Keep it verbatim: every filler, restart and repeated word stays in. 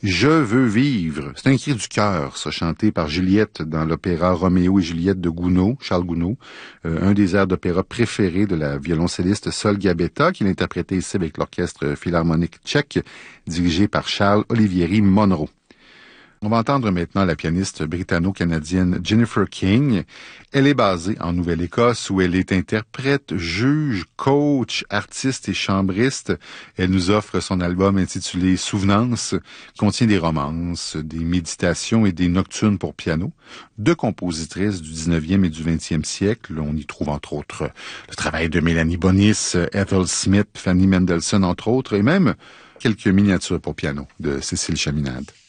Je veux vivre. C'est un cri du cœur, ça, chanté par Juliette dans l'opéra Roméo et Juliette de Gounod, Charles Gounod, euh, un des airs d'opéra préférés de la violoncelliste Sol Gabetta, qu'il interprétait ici avec l'orchestre philharmonique tchèque, dirigé par Charles Olivieri Monroe. On va entendre maintenant la pianiste britanno-canadienne Jennifer King. Elle est basée en Nouvelle-Écosse où elle est interprète, juge, coach, artiste et chambriste. Elle nous offre son album intitulé Souvenance, contient des romances, des méditations et des nocturnes pour piano. Deux compositrices du dix-neuvième et du vingtième siècle. On y trouve entre autres le travail de Mélanie Bonis, Ethel Smith, Fanny Mendelssohn entre autres, et même quelques miniatures pour piano de Cécile Chaminade.